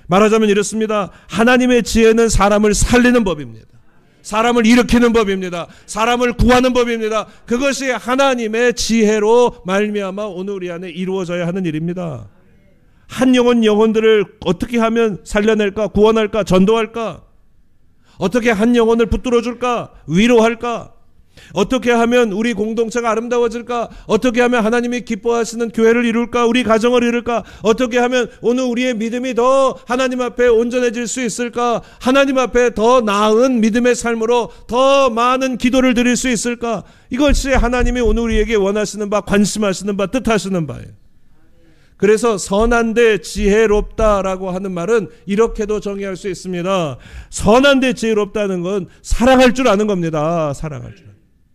말하자면 이렇습니다. 하나님의 지혜는 사람을 살리는 법입니다. 사람을 일으키는 법입니다. 사람을 구하는 법입니다. 그것이 하나님의 지혜로 말미암아 오늘 우리 안에 이루어져야 하는 일입니다. 한 영혼들을 어떻게 하면 살려낼까, 구원할까, 전도할까? 어떻게 한 영혼을 붙들어줄까, 위로할까? 어떻게 하면 우리 공동체가 아름다워질까? 어떻게 하면 하나님이 기뻐하시는 교회를 이룰까? 우리 가정을 이룰까? 어떻게 하면 오늘 우리의 믿음이 더 하나님 앞에 온전해질 수 있을까? 하나님 앞에 더 나은 믿음의 삶으로 더 많은 기도를 드릴 수 있을까? 이것이 하나님이 오늘 우리에게 원하시는 바, 관심하시는 바, 뜻하시는 바예요. 그래서 선한데 지혜롭다라고 하는 말은 이렇게도 정의할 수 있습니다. 선한데 지혜롭다는 건 사랑할 줄 아는 겁니다. 사랑할 줄.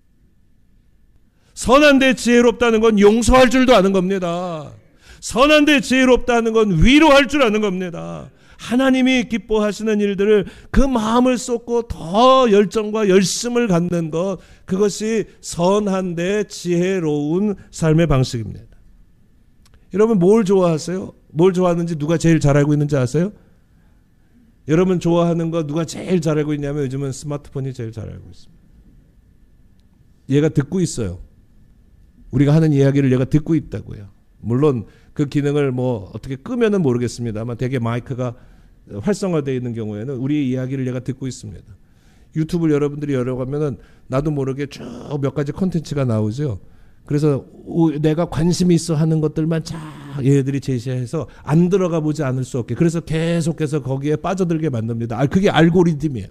선한데 지혜롭다는 건 용서할 줄도 아는 겁니다. 선한데 지혜롭다는 건 위로할 줄 아는 겁니다. 하나님이 기뻐하시는 일들을 그 마음을 쏟고 더 열정과 열심을 갖는 것, 그것이 선한데 지혜로운 삶의 방식입니다. 여러분 뭘 좋아하세요? 뭘 좋아하는지 누가 제일 잘 알고 있는지 아세요? 여러분 좋아하는 거 누가 제일 잘 알고 있냐면 요즘은 스마트폰이 제일 잘 알고 있습니다. 얘가 듣고 있어요. 우리가 하는 이야기를 얘가 듣고 있다고요. 물론 그 기능을 뭐 어떻게 끄면은 모르겠습니다만 대개 마이크가 활성화되어 있는 경우에는 우리 이야기를 얘가 듣고 있습니다. 유튜브를 여러분들이 열어가면은 나도 모르게 쭉 몇 가지 콘텐츠가 나오죠. 그래서 내가 관심이 있어 하는 것들만 쫙 얘네들이 제시해서 안 들어가 보지 않을 수 없게, 그래서 계속해서 거기에 빠져들게 만듭니다. 그게 알고리즘이에요.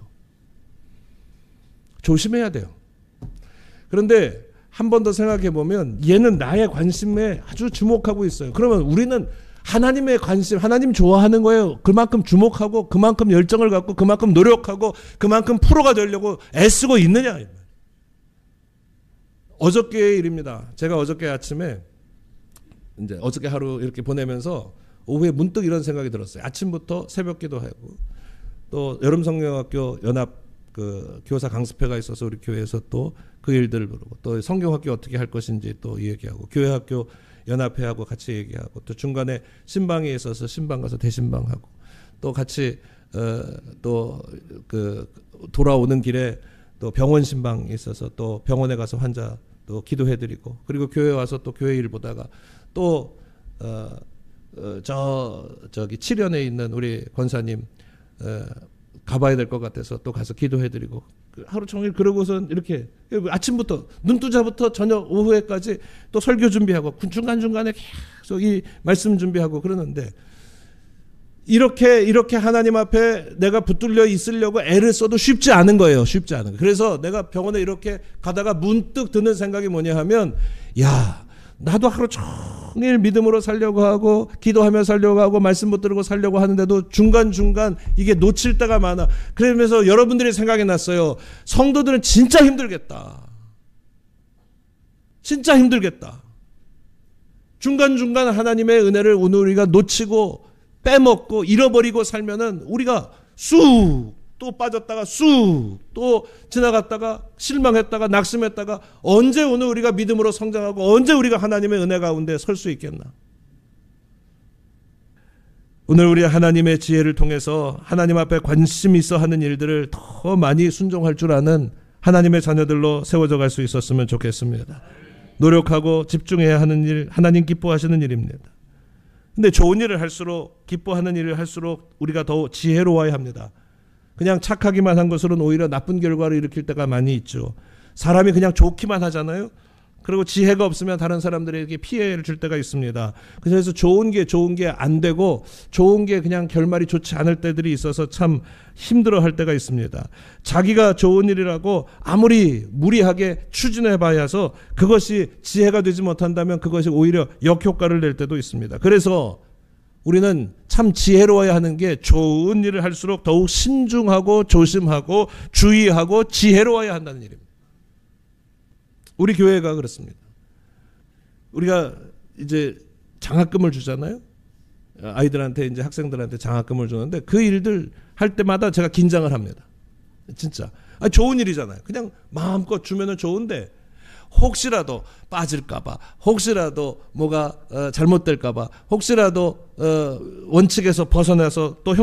조심해야 돼요. 그런데 한 번 더 생각해 보면 얘는 나의 관심에 아주 주목하고 있어요. 그러면 우리는 하나님의 관심, 하나님 좋아하는 거예요. 그만큼 주목하고 그만큼 열정을 갖고 그만큼 노력하고 그만큼 프로가 되려고 애쓰고 있느냐. 어저께의 일입니다. 제가 어저께 아침에 이제 어저께 하루 이렇게 보내면서 오후에 문득 이런 생각이 들었어요. 아침부터 새벽 기도하고 또 여름성경학교 연합 그 교사 강습회가 있어서 우리 교회에서 또 그 일들을 부르고 또 성경학교 어떻게 할 것인지 또 얘기하고 교회학교 연합회하고 같이 얘기하고 또 중간에 신방에 있어서 신방 가서 대신방하고 또 같이 또 그 돌아오는 길에 또 병원 신방에 있어서 또 병원에 가서 환자 또 기도해드리고 그리고 교회 와서 또 교회 일 보다가 또 저기 7연에 있는 우리 권사님 가봐야 될 것 같아서 또 가서 기도해드리고 하루 종일 그러고선 이렇게 아침부터 눈뜨자부터 저녁 오후에까지 또 설교 준비하고 중간중간에 계속 이 말씀 준비하고 그러는데 이렇게 하나님 앞에 내가 붙들려 있으려고 애를 써도 쉽지 않은 거예요. 쉽지 않은 거예요. 그래서 내가 병원에 이렇게 가다가 문득 드는 생각이 뭐냐 하면 야 나도 하루 종일 믿음으로 살려고 하고 기도하며 살려고 하고 말씀 붙들고 살려고 하는데도 중간중간 이게 놓칠 때가 많아. 그러면서 여러분들이 생각이 났어요. 성도들은 진짜 힘들겠다. 진짜 힘들겠다. 중간중간 하나님의 은혜를 오늘 우리가 놓치고 빼먹고 잃어버리고 살면은 우리가 쑥 또 빠졌다가 쑥 또 지나갔다가 실망했다가 낙심했다가 언제 오늘 우리가 믿음으로 성장하고 언제 우리가 하나님의 은혜 가운데 설 수 있겠나. 오늘 우리 하나님의 지혜를 통해서 하나님 앞에 관심 있어 하는 일들을 더 많이 순종할 줄 아는 하나님의 자녀들로 세워져 갈 수 있었으면 좋겠습니다. 노력하고 집중해야 하는 일, 하나님 기뻐하시는 일입니다. 근데 좋은 일을 할수록 기뻐하는 일을 할수록 우리가 더 지혜로워야 합니다. 그냥 착하기만 한 것으로는 오히려 나쁜 결과를 일으킬 때가 많이 있죠. 사람이 그냥 좋기만 하잖아요. 그리고 지혜가 없으면 다른 사람들에게 피해를 줄 때가 있습니다. 그래서 좋은 게 안 되고 좋은 게 그냥 결말이 좋지 않을 때들이 있어서 참 힘들어할 때가 있습니다. 자기가 좋은 일이라고 아무리 무리하게 추진해 봐야서 그것이 지혜가 되지 못한다면 그것이 오히려 역효과를 낼 때도 있습니다. 그래서 우리는 참 지혜로워야 하는 게 좋은 일을 할수록 더욱 신중하고 조심하고 주의하고 지혜로워야 한다는 일입니다. 우리 교회가 그렇습니다. 우리가 이제 장학금을 주잖아요. 아이들한테 이제 학생들한테 장학금을 주는데 그 일들 할 때마다 제가 긴장을 합니다. 진짜. 좋은 일이잖아요. 그냥 마음껏 주면은 좋은데 혹시라도 빠질까봐, 혹시라도 뭐가 잘못될까봐, 혹시라도 원칙에서 벗어나서 또